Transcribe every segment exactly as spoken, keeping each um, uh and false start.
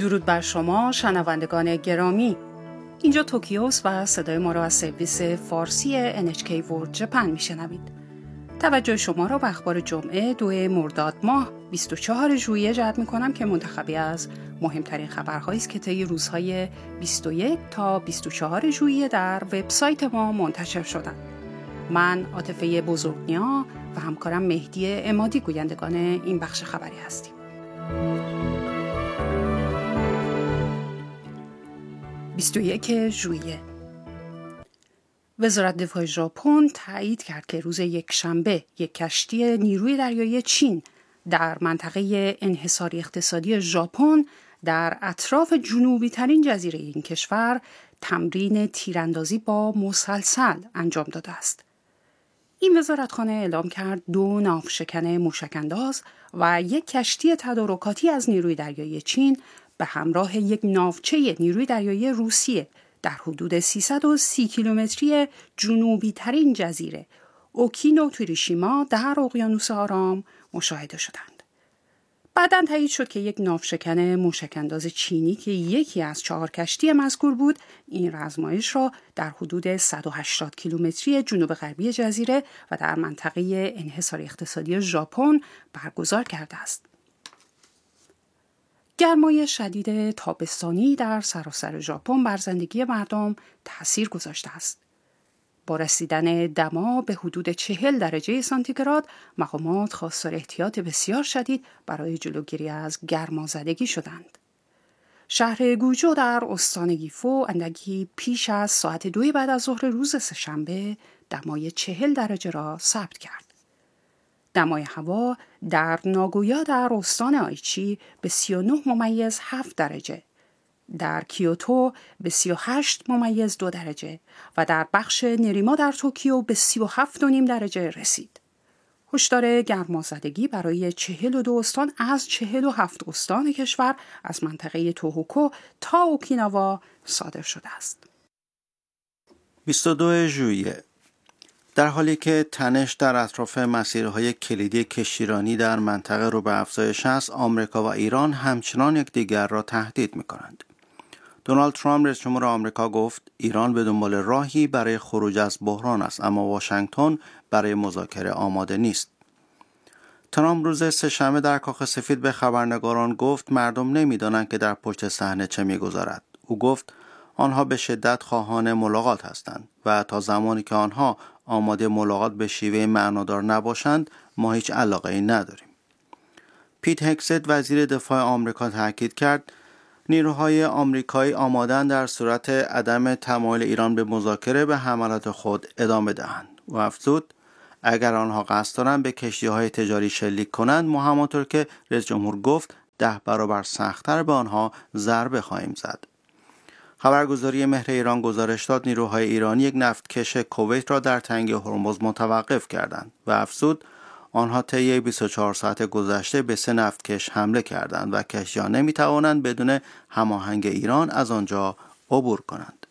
درود بر شما شنوندگان گرامی. اینجا توکیوست و صدای ما را از سرویس فارسی ان اچ کی World Japan میشنوید. توجه شما را به اخبار جمعه دو مرداد ماه بیست و چهارم ژوئیه جلب می‌کنم که منتخبی از مهمترین خبرهایی است که طی روزهای بیست و یک تا بیست و چهارم ژوئیه در وبسایت ما منتشر شدند. من عاطفه بزرگنیا و همکارم مهدی عمادی گویندگان این بخش خبری هستیم. بیست و یکم ژوئیه وزارت دفاع ژاپن تایید کرد که روز یکشنبه یک کشتی نیروی دریایی چین در منطقه انحصاری اقتصادی ژاپن در اطراف جنوبی ترین جزیره این کشور تمرین تیراندازی با مسلسل انجام داده است. این وزارتخانه اعلام کرد دو ناوشکن موشک‌انداز و یک کشتی تدارکاتی از نیروی دریایی چین به همراه یک ناوچه نیروی دریایی روسیه در حدود سیصد و سی کیلومتری جنوبی ترین جزیره اوکینوتوریشیما در اقیانوس آرام مشاهده شدند. بعداً تایید شد که یک ناوشکن موشک‌انداز چینی که یکی از چهار کشتی مذکور بود، این آزمایش را در حدود صد و هشتاد کیلومتری جنوب غربی جزیره و در منطقه انحصاری اقتصادی ژاپن برگزار کرده است. گرمای شدید تابستانی در سراسر ژاپن بر زندگی مردم تأثیر گذاشته است. با رسیدن دما به حدود چهل درجه سانتیگراد، مقامات خواستار احتیاط بسیار شدید برای جلوگیری از گرمازدگی شدند. شهر گوجو در استان گیفو اندکی پیش از ساعت دوی بعد از ظهر روز سه‌شنبه دمای چهل درجه را ثبت کرد. دمای هوا در ناگویا در استان آیچی به سی و نه ممیز هفت درجه، در کیوتو به سی و هشت ممیز دو درجه و در بخش نریما در توکیو به سی و هفت و نیم درجه رسید. هشدار گرمازدگی برای چهل و دو استان از چهل و هفت استان کشور از منطقه توهوکو تا اوکیناوا صادر شده است. بیست و دوم ژوئیه در حالی که تنش در اطراف مسیرهای کلیدی کشتیرانی در منطقه رو به افزایش است، آمریکا و ایران همچنان یکدیگر را تهدید می‌کنند. دونالد ترامپ رئیس جمهور آمریکا گفت ایران به دنبال راهی برای خروج از بحران است، اما واشنگتن برای مذاکره آماده نیست. ترامپ روز سه‌شنبه در کاخ سفید به خبرنگاران گفت مردم نمی‌دانند که در پشت صحنه چه می‌گذرد. او گفت آنها به شدت خواهان ملاقات هستند و تا زمانی که آنها آماده ملاقات به شیوه معنادار نباشند ما هیچ علاقه‌ای نداریم. پیت هگست وزیر دفاع آمریکا تاکید کرد نیروهای آمریکایی آماده‌اند در صورت عدم تمایل ایران به مذاکره به حملات خود ادامه دهند. و افزود اگر آنها قصد دارند به کشتی‌های تجاری شلیک کنند ما همانطور که رئیس جمهور گفت ده برابر سخت‌تر به آنها ضربه خواهیم زد. خبرگزاری مهر ایران گزارش داد نیروهای ایرانی یک نفتکش کویت را در تنگه هرمز متوقف کردند و افزود آنها طی بیست و چهار ساعت گذشته به سه نفتکش حمله کردند و کشتی‌ها نمی‌توانند بدون هماهنگ ایران از آنجا عبور کنند.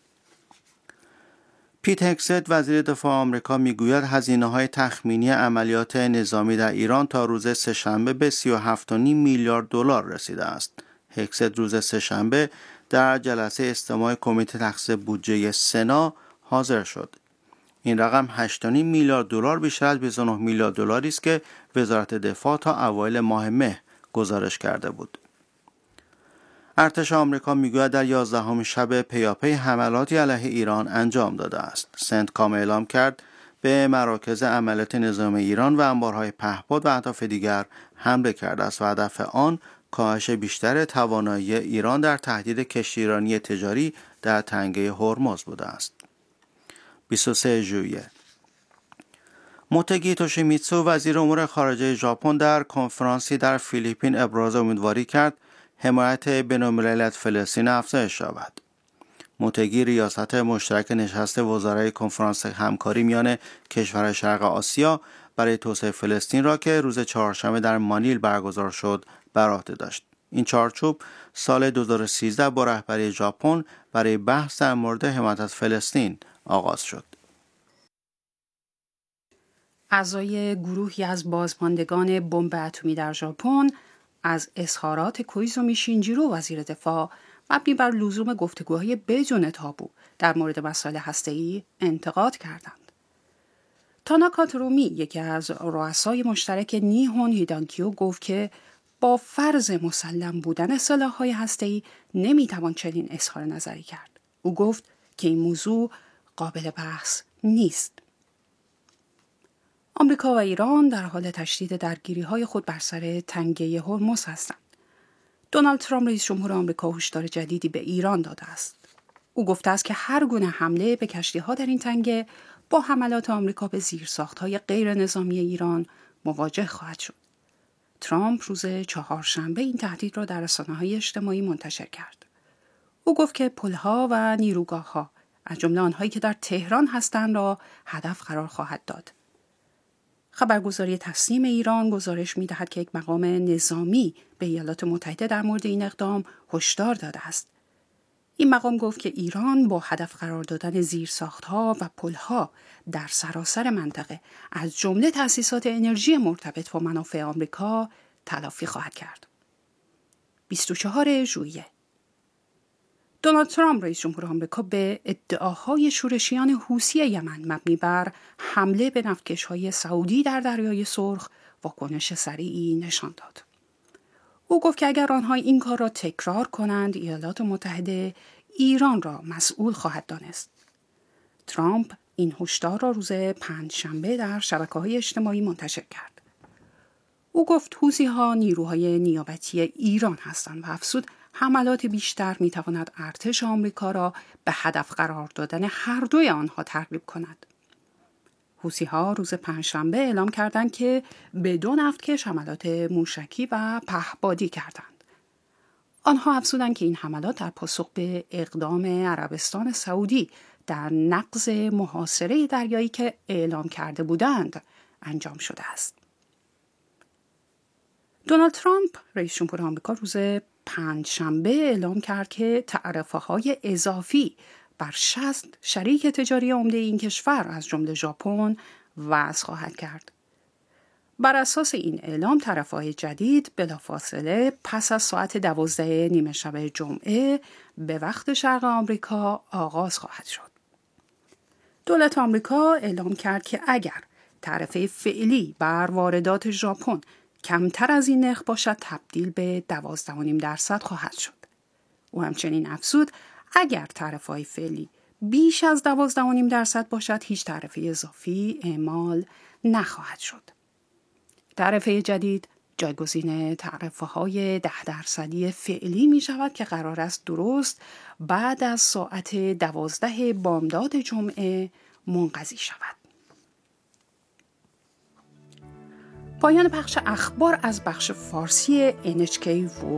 پیت هگست وزیر دفاع آمریکا میگوید هزینه‌های تخمینی عملیات نظامی در ایران تا روز سه‌شنبه به سی و هفت و نیم میلیارد دلار رسیده است. هگست روز سه‌شنبه در جلسه استماع کمیته تخصیص بودجه سنا حاضر شد. این رقم هشت و نیم میلیارد دلار بیشتر از بیست و نه میلیارد دلاری است که وزارت دفاع تا اوایل ماه مه گزارش کرده بود. ارتش آمریکا میگوید در یازدهمین شب پیاپی حملاتی علیه ایران انجام داده است. سنتکام اعلام کرد به مراکز عملیات نظامی ایران و انبارهای پهپاد و اهداف دیگر حمله کرده است و هدف آن کاهش بیشتر توانایی ایران در تهدید کشتیرانی تجاری در تنگه هرمز بوده است. بیست و سوم ژوئیه موتگی توشیمیتسو وزیر امور خارجه ژاپن در کنفرانسی در فیلیپین ابراز امیدواری کرد حمایت بین‌المللی از فلسطین افزایش یابد. موتگی ریاست مشترک نشست وزرای کنفرانس همکاری میان کشورهای شرق آسیا برای توسعه فلسطین را که روز چهارشنبه در مانیل برگزار شد بر عهده داشت. این چارچوب سال دو هزار و سیزده با رهبری ژاپن برای بحث در مورد حمایت از فلسطین آغاز شد. اعضای گروهی از بازماندگان بمب اتمی در ژاپن از اظهارات کویزومی شینجیرو وزیر دفاع مبنی بر لزوم گفتگوهای بدون تابو در مورد مسائل هسته‌ای انتقاد کردند. تاناکا ترومی، یکی از رؤسای مشترک نیهون هیدانکیو، گفت که با فرض مسلم بودن سلاح‌های هسته‌ای نمی‌توان چنین اظهار نظری کرد. او گفت که این موضوع قابل بحث نیست. آمریکا و ایران در حال تشدید درگیری‌های خود بر سر تنگه هرمز هستند. دونالد ترامپ رئیس جمهور آمریکا هشدار جدیدی به ایران داده است. او گفته است که هر گونه حمله به کشتی‌ها در این تنگه با حملات آمریکا به زیرساخت‌های غیر نظامی ایران مواجه خواهد شد. ترامپ روز چهارشنبه این تهدید را در رسانه‌های اجتماعی منتشر کرد. او گفت که پل‌ها و نیروگاه‌ها از جمله آنهایی که در تهران هستند را هدف قرار خواهد داد. خبرگزاری تسنیم ایران گزارش می‌دهد که یک مقام نظامی به ایالات متحده در مورد این اقدام هشدار داده است. این مقام گفت که ایران با هدف قرار دادن زیرساخت‌ها و پل‌ها در سراسر منطقه از جمله تأسیسات انرژی مرتبط با منافع آمریکا تلافی خواهد کرد. بیست و چهارم ژوئیه دونالد ترامپ رئیس جمهور آمریکا به ادعاهای شورشیان حوثی یمن مبنی بر حمله به نفتکش‌های سعودی در دریای سرخ واکنش سریعی نشان داد. او گفت که اگر آنها این کار را تکرار کنند، ایالات متحده ایران را مسئول خواهد دانست. ترامپ این هشدار را روز پنجشنبه در شبکه‌های اجتماعی منتشر کرد. او گفت حوثی‌ها نیروهای نیابتی ایران هستند و افزود حملات بیشتر می‌تواند ارتش آمریکا را به هدف قرار دادن هر دوی آنها ترغیب کند. حوثی‌ها روز پنجشنبه اعلام کردند که به دو نفتکش حملات موشکی و پهپادی کردند. آنها افزودند که این حملات در پاسخ به اقدام عربستان سعودی در نقض محاصره دریایی که اعلام کرده بودند انجام شده است. دونالد ترامپ رئیس جمهور آمریکا روز پنجشنبه اعلام کرد که تعرفه‌های اضافی بر شصت شریک تجاری عمده این کشور از جمله ژاپن وضع خواهد کرد. بر اساس این اعلام تعرفه‌های جدید بلافاصله پس از ساعت دوازده نیمه شب جمعه به وقت شرق آمریکا آغاز خواهد شد. دولت آمریکا اعلام کرد که اگر تعرفه فعلی بر واردات ژاپن کمتر از این نرخ باشد تبدیل به دوازده و نیم درصد خواهد شد. او همچنین افزود اگر تعرفه‌های فعلی بیش از دوازده و نیم درصد باشد هیچ تعرفه اضافی اعمال نخواهد شد. تعرفه جدید جایگزین تعرفه‌های ده درصدی فعلی می شود که قرار است درست بعد از ساعت دوازده بامداد جمعه منقضی شود. پایان بخش اخبار از بخش فارسی ان اچ کی